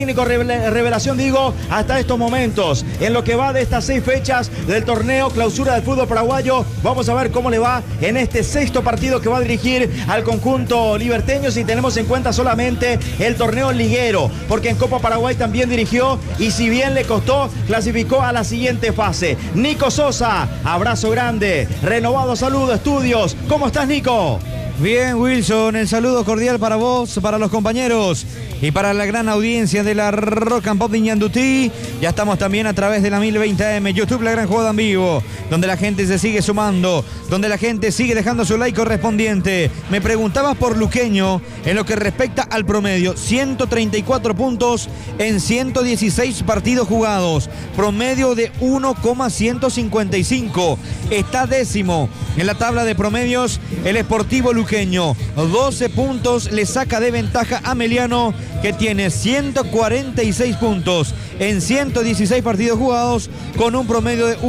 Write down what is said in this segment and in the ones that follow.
Técnico revelación, digo, hasta estos momentos, en lo que va de estas 6 fechas del torneo clausura del fútbol paraguayo. Vamos a ver cómo le va en este 6º partido que va a dirigir al conjunto liberteño, si tenemos en cuenta solamente el torneo liguero, porque en Copa Paraguay también dirigió y si bien le costó, clasificó a la siguiente fase. Nico Sosa, abrazo grande, renovado saludo, estudios. ¿Cómo estás, Nico? Bien, Wilson, el saludo cordial para vos, para los compañeros y para la gran audiencia de la Rock and Pop de Ñandutí. Ya estamos también a través de la 1020 AM, YouTube, La Gran Jugada en Vivo, donde la gente se sigue sumando, donde la gente sigue dejando su like correspondiente. Me preguntabas por Luqueño en lo que respecta al promedio. 134 puntos en 116 partidos jugados, promedio de 1,155. Está décimo en la tabla de promedios el Sportivo Luqueño. 12 puntos le saca de ventaja a Meliano, que tiene 146 puntos en 116 partidos jugados con un promedio de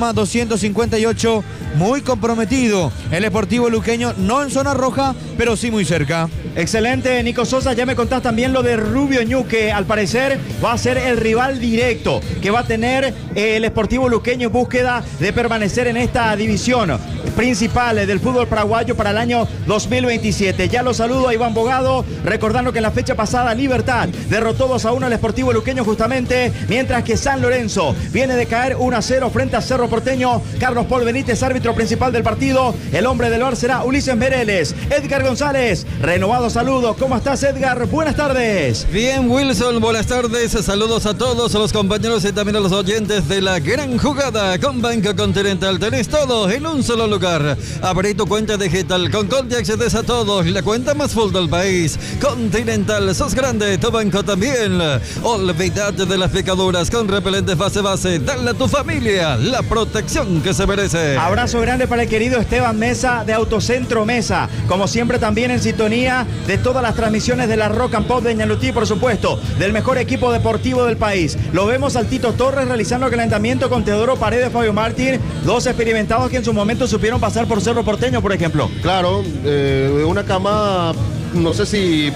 1,258. Muy comprometido el Sportivo Luqueño, no en zona roja, pero sí muy cerca. Excelente, Nico Sosa. Ya me contás también lo de Rubio Ñu, que al parecer va a ser el rival directo que va a tener el Sportivo Luqueño en búsqueda de permanecer en esta división principal del fútbol paraguayo para el año 2027. Ya lo saludo a Iván Bogado, recordando que en la fecha pasada Libertad derrotó 2-1 al Sportivo Luqueño justamente, mientras que San Lorenzo viene de caer 1-0 frente a Cerro Porteño. Carlos Paul Benítez, árbitro principal del partido. El hombre del VAR será Ulises Mereles. Edgar González, renovado saludo. ¿Cómo estás, Edgar? Buenas tardes. Bien, Wilson, buenas tardes. Saludos a todos, a los compañeros y también a los oyentes de La Gran Jugada. Con Banco Continental tenés todo en un solo lugar. Abrí tu cuenta digital con Conti, accedes a todos. La cuenta más full del país. Continental, sos grande, tu banco también. Olvídate de las picaduras con repelentes base. Dale a tu familia la protección que se merece. Abrazo grande para el querido Esteban Mesa de Autocentro Mesa. Como siempre, también en sintonía de todas las transmisiones de la Rock and Pop de Ñandutí, por supuesto, del mejor equipo deportivo del país. Lo vemos al Tito Torres realizando el calentamiento con Teodoro Paredes, Fabio Martín, dos experimentados que en su momento supieron pasar por Cerro Porteño, por ejemplo. Claro, una camada, no sé si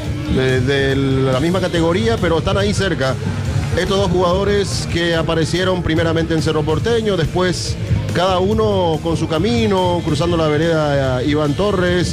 de la misma categoría, pero están ahí cerca. Estos dos jugadores que aparecieron primeramente en Cerro Porteño, después cada uno con su camino, cruzando la vereda Iván Torres,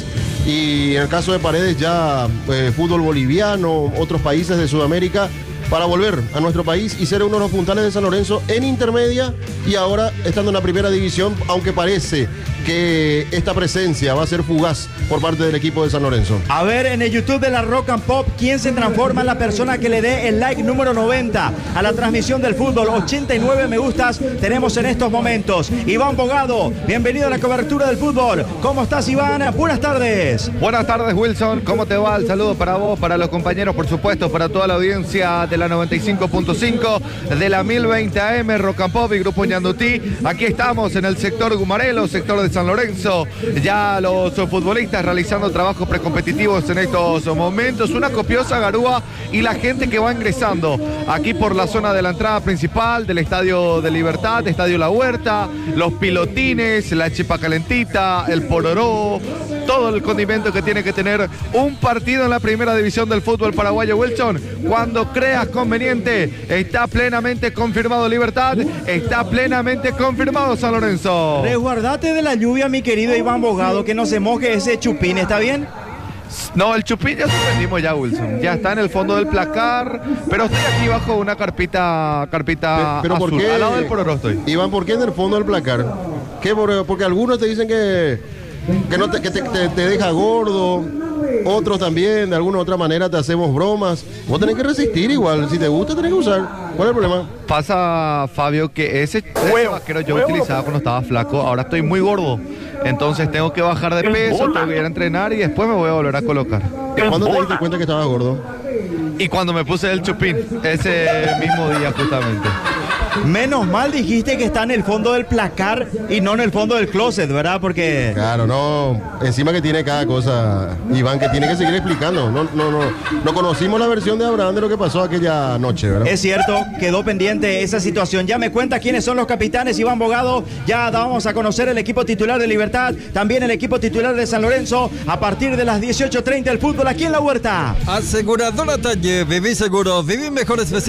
y en el caso de Paredes ya fútbol boliviano, otros países de Sudamérica, para volver a nuestro país y ser uno de los puntales de San Lorenzo en intermedia y ahora estando en la primera división, aunque parece que esta presencia va a ser fugaz por parte del equipo de San Lorenzo. A ver, en el YouTube de la Rock and Pop, ¿quién se transforma en la persona que le dé el like número 90 a la transmisión del fútbol? 89 me gustas tenemos en estos momentos. Iván Bogado, bienvenido a la cobertura del fútbol. ¿Cómo estás, Iván? Buenas tardes. Buenas tardes, Wilson. ¿Cómo te va? El saludo para vos, para los compañeros, por supuesto, para toda la audiencia de la 95.5, de la 1020 AM, Rock and Pop y Grupo Ñandutí. Aquí estamos en el sector Gumarelo, sector de San Lorenzo. Ya los futbolistas realizando trabajos precompetitivos en estos momentos. Una copiosa garúa y la gente que va ingresando aquí por la zona de la entrada principal del Estadio de Libertad, Estadio La Huerta, los pilotines, la chipa calentita, el pororó, todo el condimento que tiene que tener un partido en la primera división del fútbol paraguayo. Wilson, cuando creas conveniente, está plenamente confirmado Libertad, está plenamente confirmado San Lorenzo. Resguardate de la lluvia, mi querido Iván Bogado, que no se moje ese chupín, ¿está bien? No, el chupín ya suspendimos ya, Wilson. Ya está en el fondo del placar, pero estoy aquí bajo una carpita pero azul. ¿por qué, al lado del pororó estoy? Iván, ¿por qué en el fondo del placar? Porque algunos te dicen que te deja gordo, otros también, de alguna u otra manera te hacemos bromas. Vos tenés que resistir igual, si te gusta tenés que usar. ¿Cuál es el problema? Pasa, Fabio, que ese vaquero yo utilizaba cuando estaba flaco, ahora estoy muy gordo. Entonces tengo que bajar de peso, tengo que ir a entrenar y después me voy a volver a colocar. ¿Cuándo te diste cuenta que estabas gordo? Y cuando me puse el chupín, ese mismo día justamente. Menos mal dijiste que está en el fondo del placar y no en el fondo del closet, ¿verdad? Porque... Claro, no, encima que tiene cada cosa, Iván, que tiene que seguir explicando. No conocimos la versión de Abraham de lo que pasó aquella noche, ¿verdad? Es cierto, quedó pendiente esa situación. Ya me cuenta quiénes son los capitanes, Iván Bogado. Ya vamos a conocer el equipo titular de Libertad, también el equipo titular de San Lorenzo, a partir de las 18:30 el fútbol aquí en La Huerta. Aseguradora Talle, viví seguro, viví mejor especial.